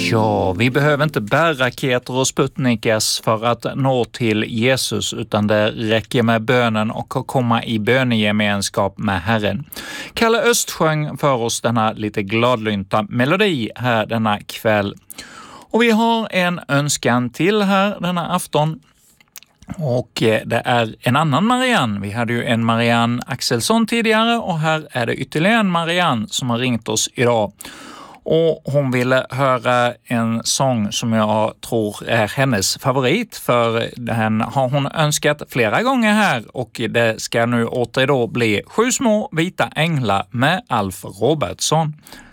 Ja, vi behöver inte bärraketer och Sputnikas för att nå till Jesus, utan det räcker med bönen och att komma i bönegemenskap med Herren. Kalle Öst sjöng för oss denna lite gladlynta melodi här denna kväll. Och vi har en önskan till här denna afton. Och det är en annan Marianne. Vi hade ju en Marianne Axelsson tidigare och här är det ytterligare en Marianne som har ringt oss idag. Och hon ville höra en sång som jag tror är hennes favorit, för den har hon önskat flera gånger här, och det ska nu åter då bli 7 små vita änglar med Alf Robertsson.